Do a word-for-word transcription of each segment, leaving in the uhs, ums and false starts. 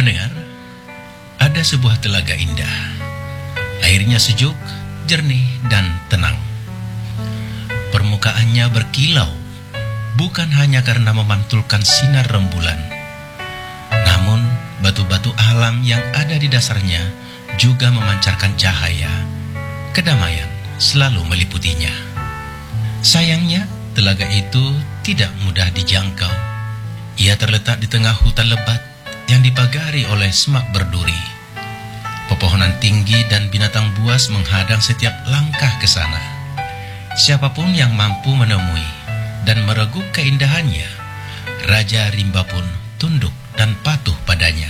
Pendengar, ada sebuah telaga indah. Airnya sejuk, jernih, dan tenang. Permukaannya berkilau, bukan hanya karena memantulkan sinar rembulan, namun batu-batu alam yang ada di dasarnya juga memancarkan cahaya. Kedamaian selalu meliputinya. Sayangnya, telaga itu tidak mudah dijangkau. Ia terletak di tengah hutan lebat yang dipagari oleh semak berduri. Pepohonan tinggi dan binatang buas menghadang setiap langkah ke sana. Siapapun yang mampu menemui dan mereguk keindahannya, Raja Rimba pun tunduk dan patuh padanya.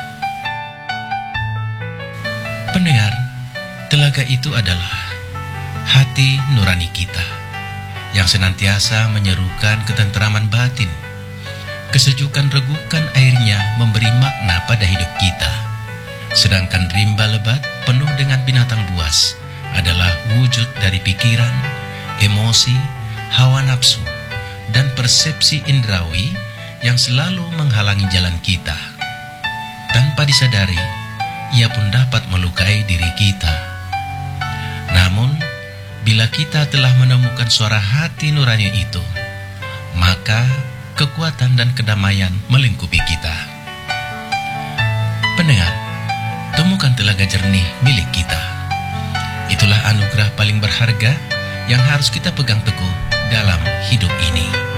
Pendengar, telaga itu adalah hati nurani kita yang senantiasa menyerukan ketenteraman batin. Kesejukan regukan airnya memberi makna pada hidup kita. Sedangkan rimba lebat penuh dengan binatang buas adalah wujud dari pikiran, emosi, hawa nafsu, dan persepsi indrawi yang selalu menghalangi jalan kita. Tanpa disadari, ia pun dapat melukai diri kita. Namun, bila kita telah menemukan suara hati nurani itu, maka kekuatan dan kedamaian melingkupi kita. Pendengar, temukan telaga jernih milik kita. Itulah anugerah paling berharga yang harus kita pegang teguh dalam hidup ini.